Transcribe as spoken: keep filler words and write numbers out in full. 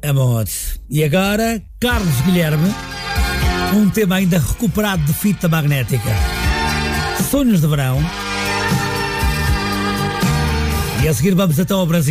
amor. E agora, Carlos Guilherme, um tema ainda recuperado de fita magnética. Sonhos de verão. E a seguir vamos até ao Brasil.